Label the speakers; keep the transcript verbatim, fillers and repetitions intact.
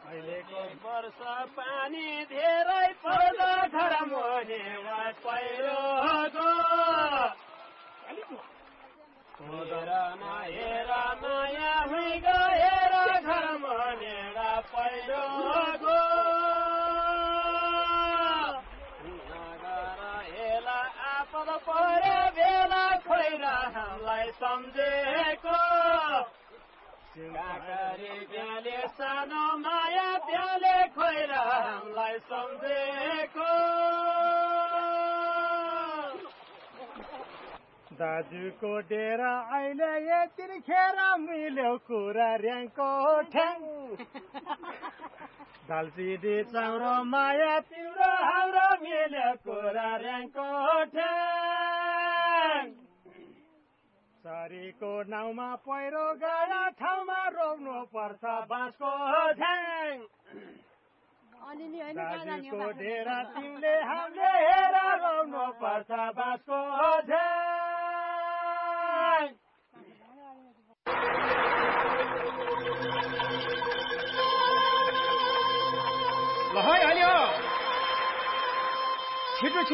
Speaker 1: अहिलेको वर्ष पानी धेरै पर्दा घर मुनि पहिरो हेर नहेर नयाँ हुई गएर घर मुनि पहिरो गो नगर हेर आपद परे बेला खोइर हामीलाई सम्झेको काकरी ब्याले सानो माया ब्याले खोइर हामीलाई सम्झेको दाजुको डेरा अहिले यतिखेर मिल्यो कुरा र्याङको ठ्याङ दालचिनी चाउरो माया तिम्रो हाम्रो मिल्यो कुरा र्याङको ठ्याङ सरीको नाउँमा पहिरो गएर ठाउँमा रोक्नु पर्छ बाँसको झ्याङ दाजुको डेरा तिमीले हामीले हेर रोक्नु पर्छ बाँसको झ्याङ ल है अहिले छिटो